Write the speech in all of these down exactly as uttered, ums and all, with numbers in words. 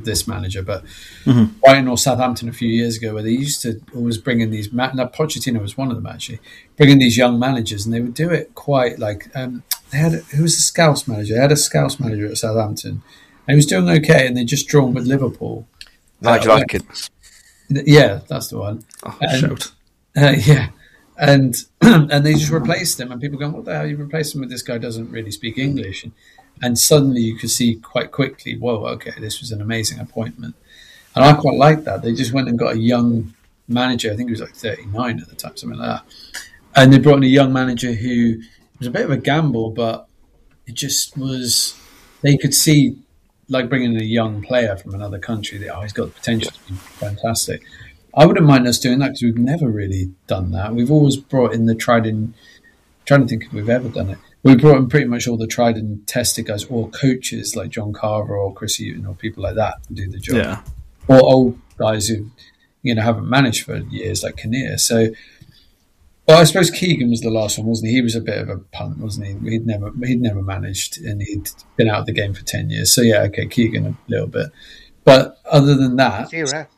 this manager, but mm-hmm. Brighton or Southampton a few years ago, where they used to always bring in these. Ma- now, Pochettino was one of them actually, bring in these young managers, and they would do it quite like um, they had. Who was the Scouse manager? They had a Scouse manager at Southampton, and he was doing okay, and they just drawn with Liverpool. Nigel uh, Atkins. Yeah, that's the one. Oh, and, shout. Uh, yeah. And and they just replaced him, and people going, "What the hell? You replaced him with this guy doesn't really speak English?" And, and suddenly you could see quite quickly, "Whoa, okay, this was an amazing appointment." And I quite liked that. They just went and got a young manager. I think he was like thirty-nine at the time, something like that. And they brought in a young manager who was a bit of a gamble, but it just was. They could see, like bringing in a young player from another country. That oh, he's got the potential to be fantastic. I wouldn't mind us doing that because we've never really done that. We've always brought in the tried and trying to think if we've ever done it. We brought in pretty much all the tried and tested guys, or coaches like John Carver or Chris Hughton or people like that to do the job. Yeah. Or old guys who, you know, haven't managed for years like Kinnear. So, well, I suppose Keegan was the last one, wasn't he? He was a bit of a punt, wasn't he? He'd never he'd never managed, and he'd been out of the game for ten years. So yeah, okay, Keegan a little bit, but other than that. Shearer.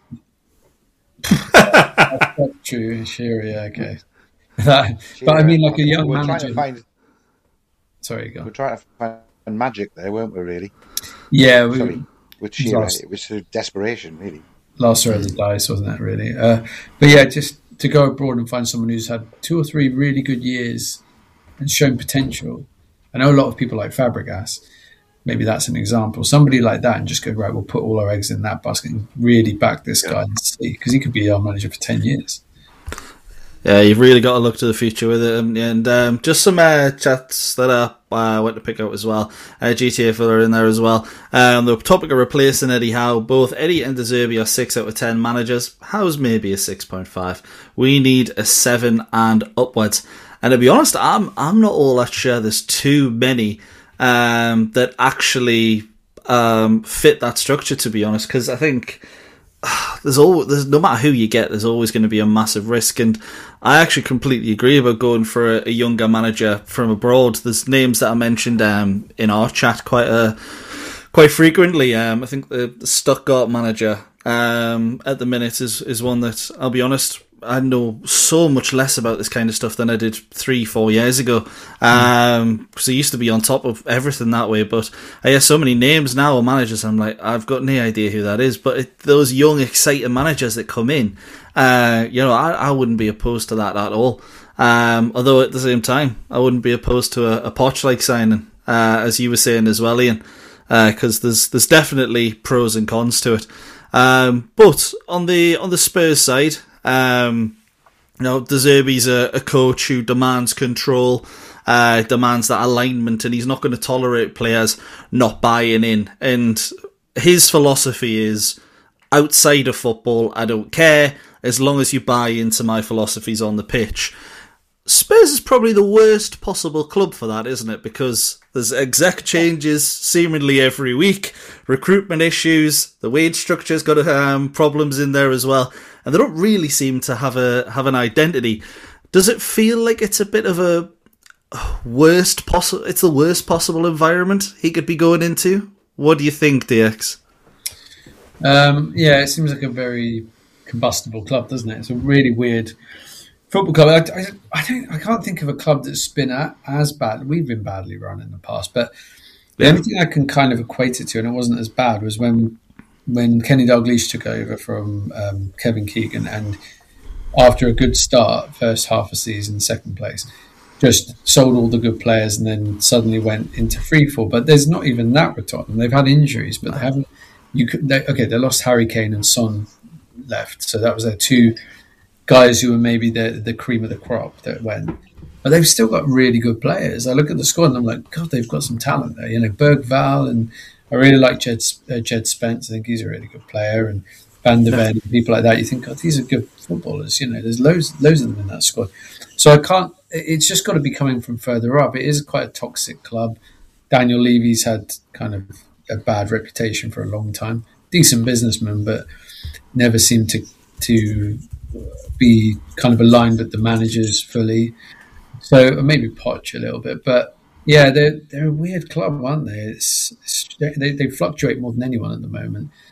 That's not true, sure, yeah, okay. That, but I mean, like a young we're manager. Trying to find, Sorry, go on. we're trying to find magic there, weren't we? Really? Yeah, we, Sorry, with Shearer, last, it was sort of desperation, really. last row of the dice, wasn't it? Really, uh, but yeah, just to go abroad and find someone who's had two or three really good years and shown potential. I know a lot of people like Fabregas. Maybe that's an example. Somebody like that, and just go, right, we'll put all our eggs in that basket and really back this guy and see, because he could be our manager for ten years. Yeah, you've really got to look to the future with it. And um, just some uh, chats that I uh, went to pick out as well. Uh, G T A filler in there as well. Um, the topic of replacing Eddie Howe. Both Eddie and De Zerbi are six out of ten managers. Howe's maybe a six point five. We need a seven and upwards. And to be honest, I'm I'm not all that sure there's too many Um, that actually um, fit that structure, to be honest, because I think uh, there's all there's no matter who you get, there's always going to be a massive risk, and I actually completely agree about going for a, a younger manager from abroad. There's names that I mentioned um, in our chat quite uh, quite frequently. Um, I think the, the Stuttgart manager um, at the minute is is one that, I'll be honest, I know so much less about this kind of stuff than I did three, four years ago. Um, because I used to be on top of everything that way. But I hear so many names now of managers. I'm like, I've got no idea who that is. But it, those young, exciting managers that come in, uh, you know, I, I wouldn't be opposed to that at all. Um, although at the same time, I wouldn't be opposed to a, a Poch-like signing, uh, as you were saying as well, Ian. Because uh, there's there's definitely pros and cons to it. Um, but on the on the Spurs side. Um, you know, De Zerbi's a, a coach who demands control, uh, demands that alignment, and he's not going to tolerate players not buying in. And his philosophy is, outside of football, I don't care, as long as you buy into my philosophies on the pitch. Spurs is probably the worst possible club for that, isn't it? Because there's exec changes seemingly every week, recruitment issues, the wage structure's got um, problems in there as well, and they don't really seem to have a have an identity. Does it feel like it's a bit of a worst possible? It's the worst possible environment he could be going into. What do you think, D X? Um, yeah, it seems like a very combustible club, doesn't it? It's a really weird football club. I, I, I don't. I can't think of a club that's been at, as bad. We've been badly run in the past, but the yeah. only thing I can kind of equate it to, and it wasn't as bad, was when when Kenny Dalglish took over from um, Kevin Keegan, and after a good start, first half of season, second place, just sold all the good players, and then suddenly went into free fall. But there's not even that with Tottenham. They've had injuries, but they haven't. You could they, okay. They lost Harry Kane and Son left, so that was their two guys who were maybe the the cream of the crop that went. But they've still got really good players. I look at the squad and I'm like, God, they've got some talent there. You know, Bergval, and I really like Jed, uh, Jed Spence. I think he's a really good player, and Van der Ven and people like that. You think, God, these are good footballers. You know, there's loads, loads of them in that squad. So I can't. It's just got to be coming from further up. It is quite a toxic club. Daniel Levy's had kind of a bad reputation for a long time. Decent businessman, but never seemed to to be kind of aligned with the managers fully. So maybe Poch a little bit, but yeah, they're they're a weird club, aren't they? It's, it's they, they fluctuate more than anyone at the moment.